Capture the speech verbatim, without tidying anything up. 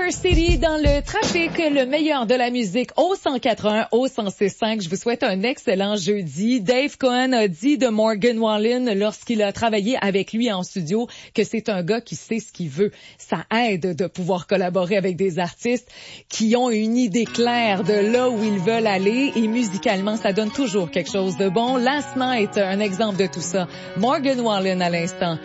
River City dans le trafic, le meilleur de la musique au cent quatre-un, au cent six cinq. Je vous souhaite un excellent jeudi. Dave Cohen a dit de Morgan Wallen lorsqu'il a travaillé avec lui en studio que c'est un gars qui sait ce qu'il veut. Ça aide de pouvoir collaborer avec des artistes qui ont une idée claire de là où ils veulent aller et musicalement, ça donne toujours quelque chose de bon. Last Night, un exemple de tout ça. Morgan Wallen à l'instant.